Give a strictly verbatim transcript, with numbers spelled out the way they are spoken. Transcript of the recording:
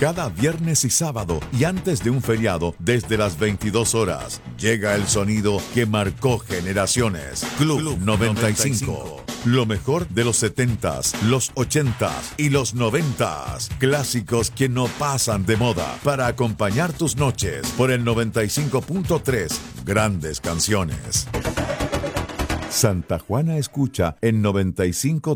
Cada viernes y sábado y antes de un feriado desde las veintidós horas llega el sonido que marcó generaciones. Club noventa y cinco. Lo mejor de los setentas, los ochentas y los noventas. Clásicos que no pasan de moda para acompañar tus noches por el noventa y cinco punto tres. Grandes canciones. Santa Juana escucha en noventa y cinco